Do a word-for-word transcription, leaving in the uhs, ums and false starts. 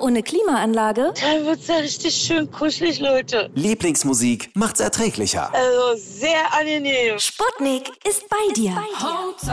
ohne Klimaanlage? Dann wird's ja richtig schön kuschelig, Leute. Lieblingsmusik macht's erträglicher. Also sehr angenehm. Sputnik ist bei dir.